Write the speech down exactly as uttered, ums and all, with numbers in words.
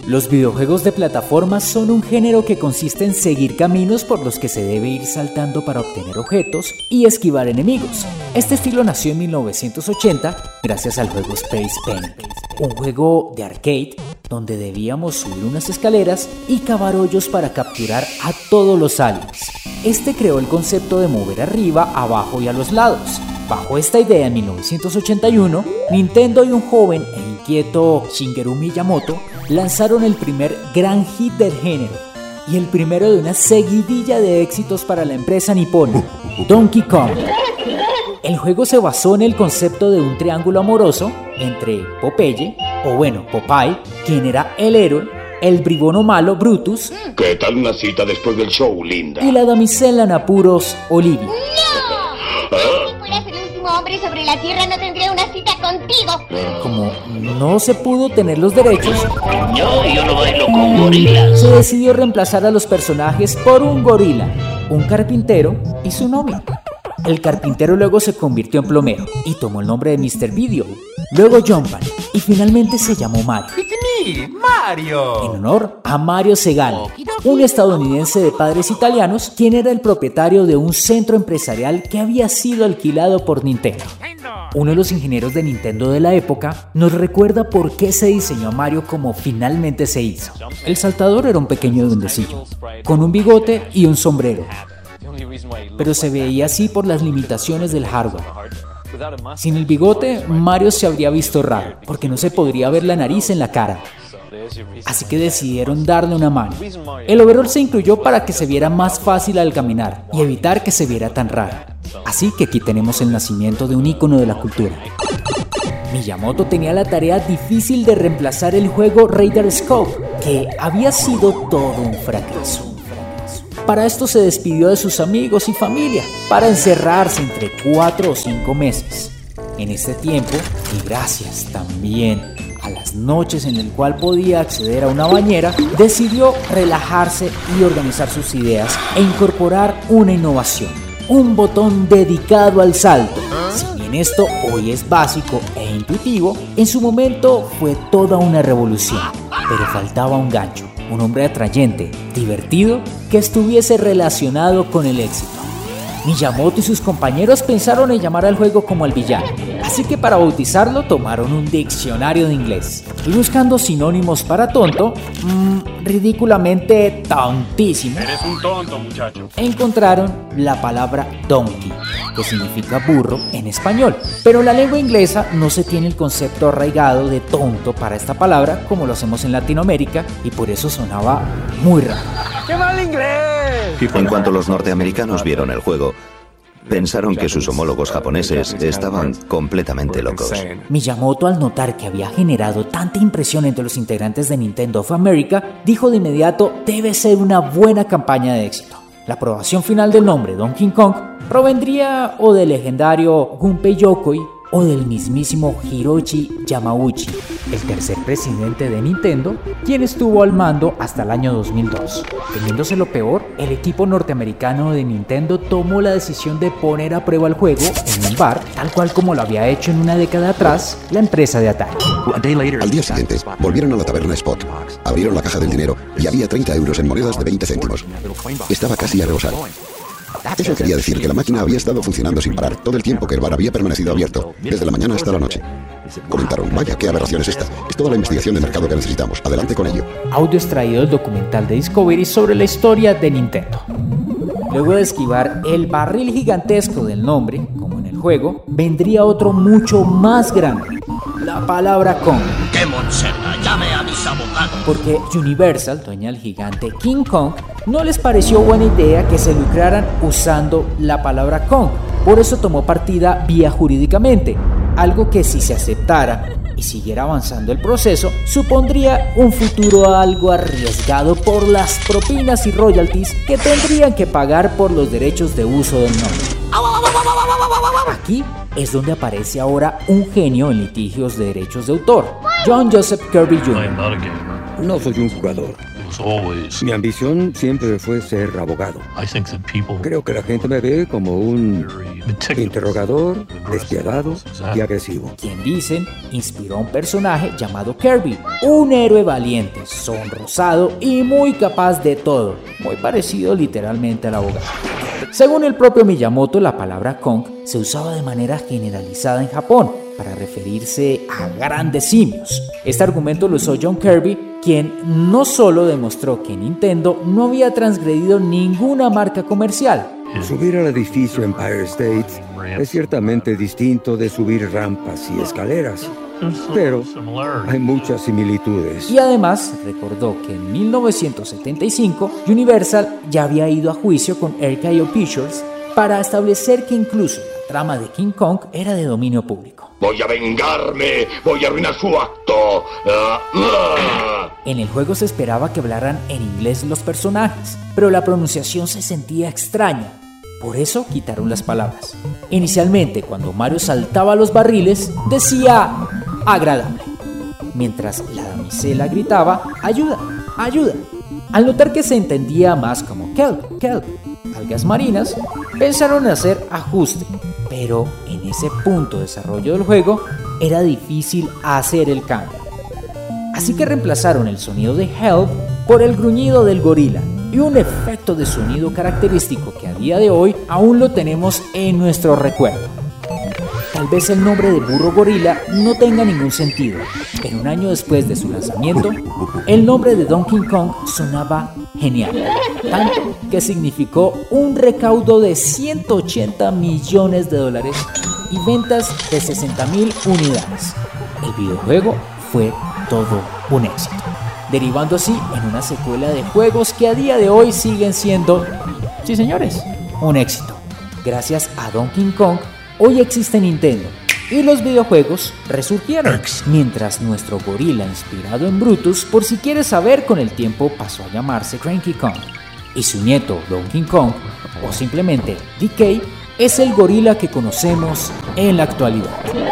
Los videojuegos de plataformas son un género que consiste en seguir caminos por los que se debe ir saltando para obtener objetos y esquivar enemigos. Este estilo nació en mil novecientos ochenta gracias al juego Space Panic, un juego de arcade donde debíamos subir unas escaleras y cavar hoyos para capturar a todos los aliens. Este creó el concepto de mover arriba, abajo y a los lados. Bajo esta idea, en mil novecientos ochenta y uno, Nintendo y un joven e inquieto Shigeru Miyamoto lanzaron el primer gran hit del género y el primero de una seguidilla de éxitos para la empresa nipona, Donkey Kong. El juego se basó en el concepto de un triángulo amoroso entre Popeye, o bueno, Popeye, quien era el héroe, el bribono malo Brutus, ¿qué tal una cita después del show, linda? Y la damisela en apuros, Olivia. ¡No! Si fueras el último hombre sobre la tierra, no tendría una cita contigo. Como no se pudo tener los derechos, yo, yo no bailo con gorilas. Se decidió reemplazar a los personajes por un gorila, un carpintero y su novia. El carpintero luego se convirtió en plomero y tomó el nombre de mister Video, luego Jumpman y finalmente se llamó Mario. It's me, Mario. En honor a Mario Segal, un estadounidense de padres italianos, quien era el propietario de un centro empresarial que había sido alquilado por Nintendo. Uno de los ingenieros de Nintendo de la época nos recuerda por qué se diseñó a Mario como finalmente se hizo. El saltador era un pequeño duendecillo, con un bigote y un sombrero, pero se veía así por las limitaciones del hardware. Sin el bigote, Mario se habría visto raro, porque no se podría ver la nariz en la cara. Así que decidieron darle una mano. El overall se incluyó para que se viera más fácil al caminar y evitar que se viera tan raro. Así que aquí tenemos el nacimiento de un ícono de la cultura. Miyamoto tenía la tarea difícil de reemplazar el juego Raider Scope, que había sido todo un fracaso. Para esto se despidió de sus amigos y familia, para encerrarse entre cuatro o cinco meses. En este tiempo, y gracias también a las noches en el cual podía acceder a una bañera, decidió relajarse y organizar sus ideas e incorporar una innovación, un botón dedicado al salto. Si bien esto hoy es básico e intuitivo, en su momento fue toda una revolución, pero faltaba un gancho. Un hombre atrayente, divertido, que estuviese relacionado con el éxito. Miyamoto y sus compañeros pensaron en llamar al juego como el villano, así que para bautizarlo tomaron un diccionario de inglés y buscando sinónimos para tonto, mmm, ridículamente tontísimo, Eres un tonto, muchacho. encontraron la palabra donkey, que significa burro en español, pero en la lengua inglesa no se tiene el concepto arraigado de tonto para esta palabra como lo hacemos en Latinoamérica y por eso sonaba muy raro. ¡Qué mal inglés! En cuanto los norteamericanos vieron el juego, pensaron que sus homólogos japoneses estaban completamente locos. Miyamoto, al notar que había generado tanta impresión entre los integrantes de Nintendo of America, dijo de inmediato: debe ser una buena campaña de éxito. La aprobación final del nombre Donkey Kong provendría o del legendario Gunpei Yokoi o del mismísimo Hiroshi Yamauchi, el tercer presidente de Nintendo, quien estuvo al mando hasta el año dos mil dos. Temiéndose lo peor, el equipo norteamericano de Nintendo tomó la decisión de poner a prueba el juego en un bar, tal cual como lo había hecho en una década atrás la empresa de Atari. Al día siguiente, volvieron a la taberna Spot, abrieron la caja del dinero y había treinta euros en monedas de veinte céntimos. Estaba casi a rebosar. Eso quería decir que la máquina había estado funcionando sin parar todo el tiempo que el bar había permanecido abierto, desde la mañana hasta la noche. Comentaron: vaya, qué aberración es esta. Es toda la investigación de mercado que necesitamos. Adelante con ello. Audio extraído del documental de Discovery sobre la historia de Nintendo. Luego de esquivar el barril gigantesco del nombre, como en el juego, vendría otro mucho más grande: la palabra Kong. ¡Qué monserga! ¡Llame a mis abogados! Porque Universal, dueña del gigante King Kong, no les pareció buena idea que se lucraran usando la palabra Kong. Por eso tomó partida vía jurídicamente, algo que si se aceptara y siguiera avanzando el proceso, supondría un futuro algo arriesgado por las propinas y royalties que tendrían que pagar por los derechos de uso del nombre. Aquí es donde aparece ahora un genio en litigios de derechos de autor, John Joseph Kirby junior No soy un jugador. Mi ambición siempre fue ser abogado. Creo que la gente me ve como un Interrogador, despiadado y agresivo. Quien dicen inspiró a un personaje llamado Kirby, un héroe valiente, sonrosado y muy capaz de todo, muy parecido literalmente al abogado. Según el propio Miyamoto, la palabra Kong se usaba de manera generalizada en Japón para referirse a grandes simios. Este argumento lo usó John Kirby, quien no solo demostró que Nintendo no había transgredido ninguna marca comercial. Subir al edificio Empire State es ciertamente distinto de subir rampas y escaleras, pero hay muchas similitudes. Y además recordó que en mil novecientos setenta y cinco Universal ya había ido a juicio con R K O Pictures para establecer que incluso la trama de King Kong era de dominio público. Voy a vengarme, voy a arruinar su acto. Uh, uh. En el juego se esperaba que hablaran en inglés los personajes, pero la pronunciación se sentía extraña. Por eso quitaron las palabras. Inicialmente, cuando Mario saltaba a los barriles, decía agradable, mientras la damisela gritaba ayuda, ayuda. Al notar que se entendía más como kelp, kelp, algas marinas, pensaron en hacer ajuste, pero en ese punto de desarrollo del juego era difícil hacer el cambio. Así que reemplazaron el sonido de help por el gruñido del gorila y un efecto de sonido característico que a día de hoy aún lo tenemos en nuestro recuerdo. Tal vez el nombre de burro gorila no tenga ningún sentido, pero un año después de su lanzamiento, el nombre de Donkey Kong sonaba genial, tanto que significó un recaudo de ciento ochenta millones de dólares y ventas de sesenta mil unidades. El videojuego fue todo un éxito, derivando así en una secuela de juegos que a día de hoy siguen siendo, sí señores, un éxito. Gracias a Donkey Kong, hoy existe Nintendo y los videojuegos resurgieron, mientras nuestro gorila inspirado en Brutus, por si quieres saber, con el tiempo pasó a llamarse Cranky Kong, y su nieto Donkey Kong, o simplemente D K, es el gorila que conocemos en la actualidad.